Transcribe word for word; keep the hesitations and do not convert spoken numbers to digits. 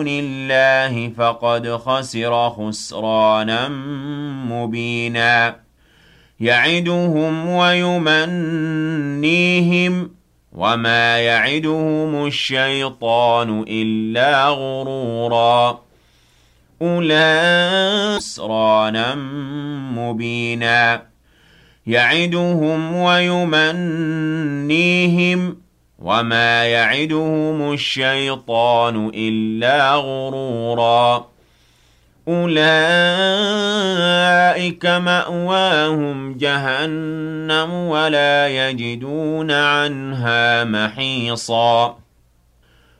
الله فقد خسر خسرانا مبينا يعدهم ويمنيهم وما يعدهم الشيطان إلا غرورا أولئك خسرانا مبينا يعدهم ويمنيهم وما يعدهم الشيطان إلا غرورا أولئك مأواهم جهنم ولا يجدون عنها محيصا